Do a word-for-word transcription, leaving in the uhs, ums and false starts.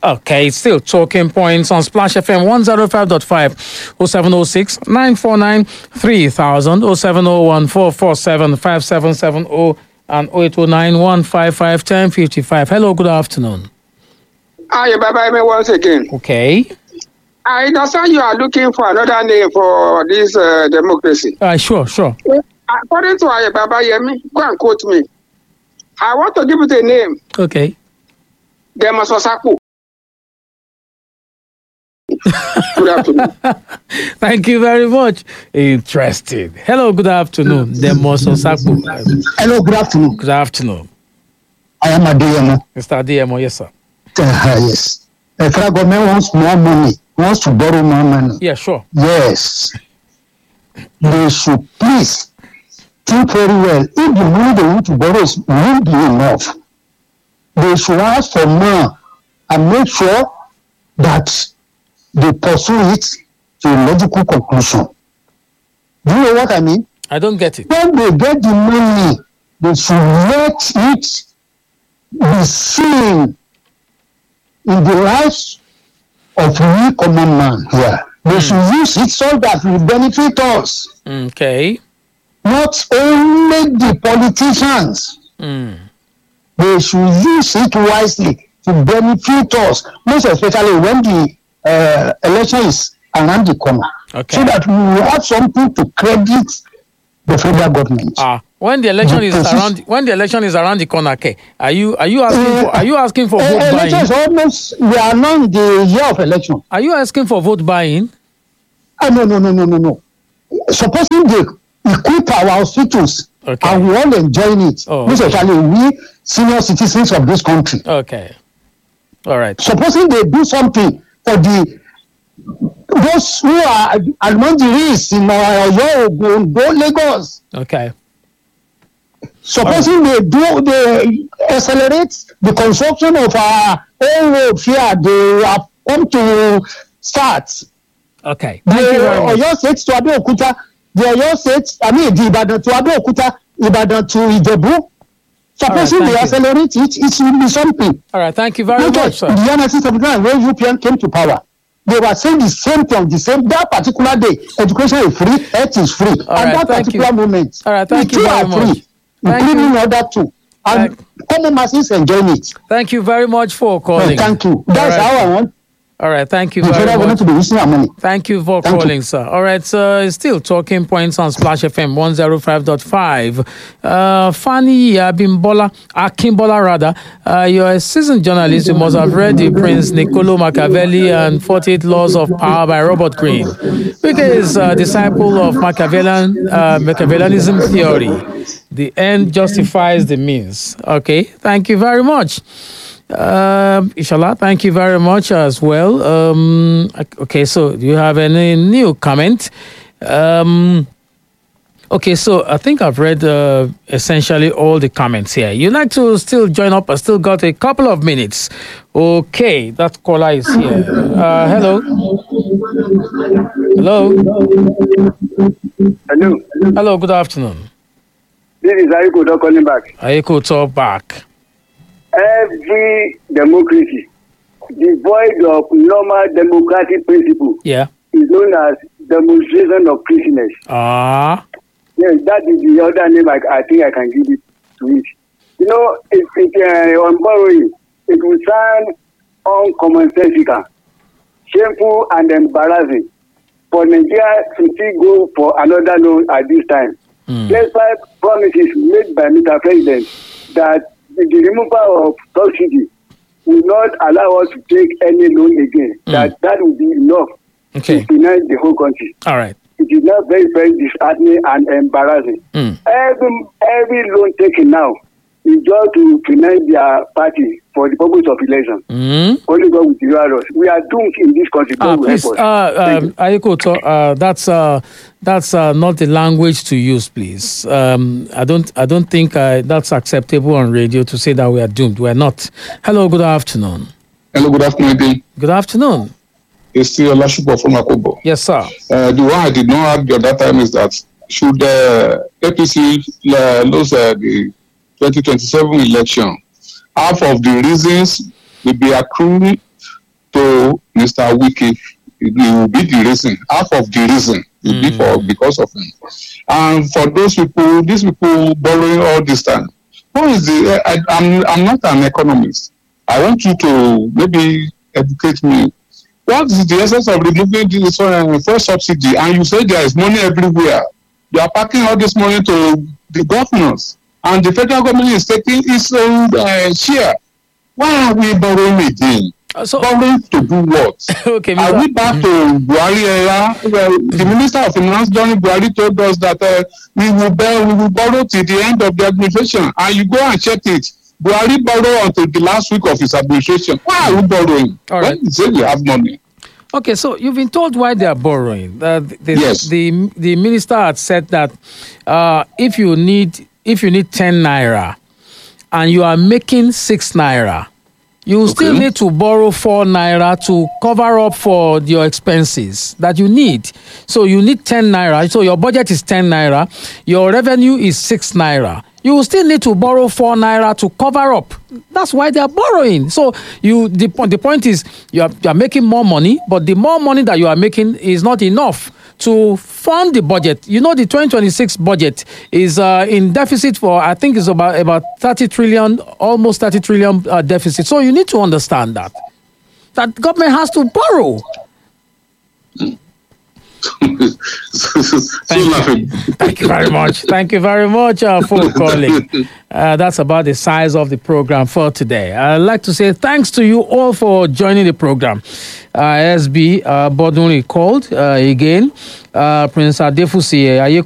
Okay, still talking points on Splash F M one oh five point five, oh seven oh six, nine four nine, three thousand, oh seven oh one, four four seven, five seven seven oh, and oh eight oh nine, one five five, one oh five five. Hello, good afternoon. Hi, bye-bye me once again. Okay. I understand you are looking for another name for this uh, democracy. Uh, sure, sure. According to Aye Baba Yemi, go and quote me. I want to give it a name. Okay. Demososaku. Good afternoon. Thank you very much. Interesting. Hello, good afternoon. Demososaku. Hello, good afternoon. Good afternoon. I am Adeyemo. Mister Adeyemo, yes, sir. Uh, yes. The federal government wants more money, wants to borrow more money. Yeah, sure. Yes. They should please think very well. If the money they want to borrow is won't be enough, they should ask for more and make sure that they pursue it to a logical conclusion. Do you know what I mean? I don't get it. When they get the money, they should let it be seen in the lives of we common man here. They mm. should use it so that it will benefit us. Okay. Not only the politicians. Mm. They should use it wisely to benefit us, most especially when the uh, election is around the corner. Okay. So that we will have something to credit the federal government. Ah, when the election the is process- around, when the election is around the corner, okay, are you are you asking uh, for are you asking for uh, vote buying? Elections almost we are now in the year of election. Are you asking for vote buying? Ah, no, no, no, no, no, no. Supposing they equip our hospitals okay. and we all enjoying it, oh, most okay. especially we senior citizens of this country. Okay, all right. Supposing they do something for the those who are among the risks in Oyo, Ondo, Lagos. Okay. Supposing right. they do, they accelerate the construction of our own road here. They have come to start. Okay. The Thank you very much. Oyo State to Abeokuta, the Oyo State, I mean, the Ibadan to Abeokuta, Ibadan to Ijebu. Supposing right, they accelerate it, it will be something. All right. Thank you very Look much, sir. The year nineteen seventy-nine, when U P N came to power, they were saying the same thing, the same, that particular day, education is free, health is free. All and right, that particular you. moment, all right, thank you very are much. free, including other two. And thank- common masses enjoying it. Thank you very much for calling. Uh, thank you. That's right. how I want. All right, thank you the very much. To be using our money. Thank you for thank calling, you. sir. All right, sir. Still talking points on Splash F M one oh five point five. Uh, Fanny Abimbola, Akimbola rather, uh, you're a seasoned journalist. You must have read the Prince Niccolo Machiavelli and forty-eight Laws of Power by Robert Greene. Wicke is a disciple of Machiavellian, uh, Machiavellianism theory. The end justifies the means. Okay, thank you very much. Uh, Inshallah, thank you very much as well. Um, okay, so do you have any new comment? Um, okay, so I think I've read uh, essentially all the comments here. You'd like to still join up? I still got a couple of minutes. Okay, that caller is here. Uh, hello. Hello. Hello. Hello, good afternoon. This is Ayiko calling back. Ayiko, talk back. Every democracy devoid of normal democratic principle yeah. is known as demonstration of prisoners. Ah. Yes, that is the other name I, I think I can give it to it. You know, it, it, uh, on borrowing, it will sound uncommonsensical, shameful and embarrassing for Nigeria to still go for another loan at this time. Mm. Despite promises made by Mister President that the removal of subsidy will not allow us to take any loan again. Mm. That that will be enough okay. to finance the whole country. All right. It is not very, very disheartening and embarrassing. Mm. Every every loan taken now is just to finance their party for the purpose of election. Mm. Only God will deliver us. We are doomed in this country. Uh, please, uh, um, Ayiko, uh, that's uh, that's uh, not the language to use, please. Um, I don't I don't think uh, that's acceptable on radio to say that we are doomed. We are not. Hello, good afternoon. Hello, good afternoon. Good afternoon. It's still Olashupo from Akobo. Yes, sir. Uh, the one I did not have the other time is that should uh, A P C uh, lose uh, the twenty twenty-seven election, half of the reasons will be accrued so Mister Wike, it will be the reason, half of the reason will mm. be for because of him. And for those people, these people borrowing all this time, what is the, I, I'm, I'm not an economist. I want you to maybe educate me. What is the essence of removing this uh, first subsidy? And you say there is money everywhere. You are packing all this money to the governors. And the federal government is taking its own uh, share. Why are we borrowing again? Uh, so, borrowing to do what? Okay, are Mister we back to Buhari era? Well, the Minister of Finance, Johnny Buhari, told us that uh, we will borrow, we will borrow till the end of the administration. And you go and check it. Buhari borrowed until the last week of his administration. Why are we borrowing? All right. When you say we have money. Okay, so you've been told why they are borrowing. Uh, the, yes. The the minister had said that uh, if you need if you need ten naira and you are making six naira, you okay. still need to borrow four naira to cover up for your expenses that you need. So you need ten naira. So your budget is ten naira. Your revenue is six naira. You will still need to borrow four naira to cover up. That's why they are borrowing. So you the point the point is you are, you are making more money, but the more money that you are making is not enough to fund the budget. You know, the twenty twenty-six budget is uh, in deficit for, I think it's about about thirty trillion, almost thirty trillion uh, deficit. So you need to understand that that government has to borrow. Thank you. Thank you very much. Thank you very much uh, for calling. Uh, that's about the size of the program for today. I'd like to say thanks to you all for joining the program. Uh, S B uh, Bodunri called uh, again. Uh, Prince Adefusi